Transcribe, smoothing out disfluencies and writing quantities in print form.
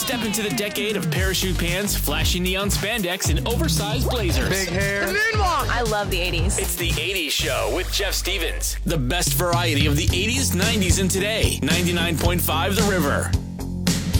Step into the decade of parachute pants, flashy neon spandex, and oversized blazers. Big hair. The moonwalk. I love the 80s. It's the 80s Show with Jeff Stevens. The best variety of the 80s, 90s, and today. 99.5 The River.